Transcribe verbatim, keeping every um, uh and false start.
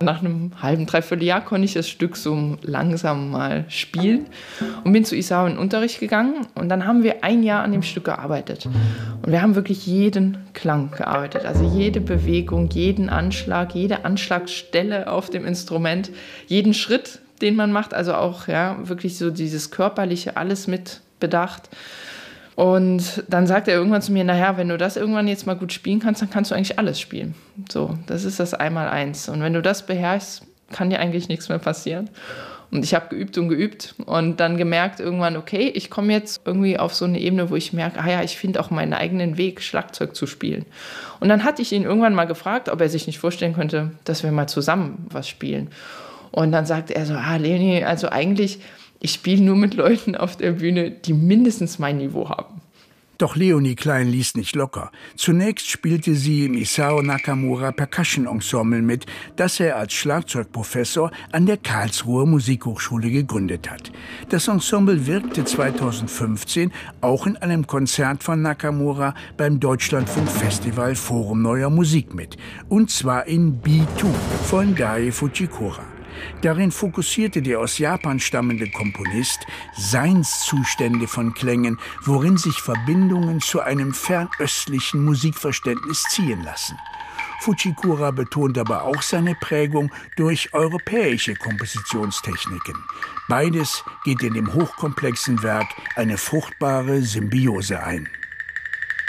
Nach einem halben, dreiviertel Jahr konnte ich das Stück so langsam mal spielen und bin zu Isao in den Unterricht gegangen. Und dann haben wir ein Jahr an dem Stück gearbeitet. Und wir haben wirklich jeden Klang gearbeitet, also jede Bewegung, jeden Anschlag, jede Anschlagstelle auf dem Instrument, jeden Schritt, den man macht, also auch ja, wirklich so dieses Körperliche, alles mit bedacht. Und dann sagt er irgendwann zu mir, naja, wenn du das irgendwann jetzt mal gut spielen kannst, dann kannst du eigentlich alles spielen. So, das ist das Einmaleins. Und wenn du das beherrschst, kann dir eigentlich nichts mehr passieren. Und ich habe geübt und geübt und dann gemerkt irgendwann, okay, ich komme jetzt irgendwie auf so eine Ebene, wo ich merke, ah ja, ich finde auch meinen eigenen Weg, Schlagzeug zu spielen. Und dann hatte ich ihn irgendwann mal gefragt, ob er sich nicht vorstellen könnte, dass wir mal zusammen was spielen. Und dann sagte er so, ah, Leonie, also eigentlich... ich spiele nur mit Leuten auf der Bühne, die mindestens mein Niveau haben. Doch Leonie Klein ließ nicht locker. Zunächst spielte sie im Isao Nakamura Percussion Ensemble mit, das er als Schlagzeugprofessor an der Karlsruher Musikhochschule gegründet hat. Das Ensemble wirkte zweitausendfünfzehn auch in einem Konzert von Nakamura beim Deutschlandfunk-Festival Forum Neuer Musik mit. Und zwar in B zwei von Dai Fujikura. Darin fokussierte der aus Japan stammende Komponist Seinszustände von Klängen, worin sich Verbindungen zu einem fernöstlichen Musikverständnis ziehen lassen. Fujikura betont aber auch seine Prägung durch europäische Kompositionstechniken. Beides geht in dem hochkomplexen Werk eine fruchtbare Symbiose ein.